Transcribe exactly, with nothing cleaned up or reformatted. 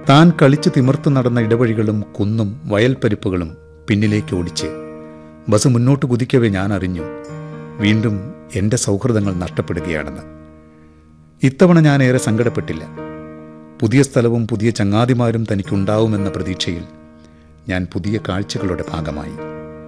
താൻ കളിച്ച് തിമിർത്തു നടന്ന ഇടവഴികളും കുന്നും വയൽപ്പരിപ്പുകളും പിന്നിലേക്ക് ഓടിച്ച് ബസ് മുന്നോട്ട് കുതിക്കവേ ഞാൻ അറിഞ്ഞു, വീണ്ടും എൻ്റെ സൗഹൃദങ്ങൾ നഷ്ടപ്പെടുകയാണെന്ന്. ഇത്തവണ ഞാൻ ഏറെ സങ്കടപ്പെട്ടില്ല. പുതിയ സ്ഥലവും പുതിയ ചങ്ങാതിമാരും തനിക്കുണ്ടാവുമെന്ന പ്രതീക്ഷയിൽ ഞാൻ പുതിയ കാഴ്ചകളുടെ ഭാഗമായി.